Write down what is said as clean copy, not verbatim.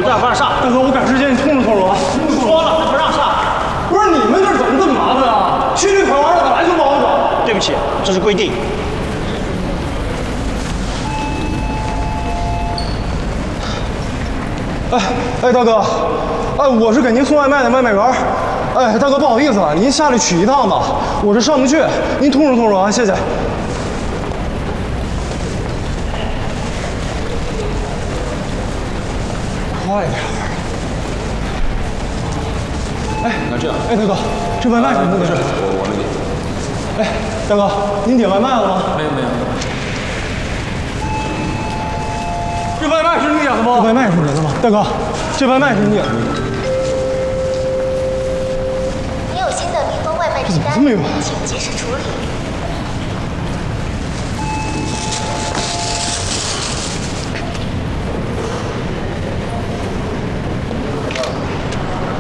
你再不让上， 大哥，我赶时间，你通知通知我。 说了，不让上。 不是你们这怎么这么麻烦啊？去那块玩的本来就不好找。 对不起，这是规定。 哎，大哥，哎，我是给您送外卖的外卖员。哎，大哥，不好意思啊，您下来取一趟吧，我这上不去，您通知通知我啊，谢谢。快点！哎， 那这样， 哎，大哥，这外卖什么的？ 不是，我没点。 哎，大哥，您点外卖了吗？ 没有。 这外卖是你点的吗？这外卖是你的吗？大哥，这外卖是你点的吗？ 你有新的蜜蜂外卖吃单，请及时处理。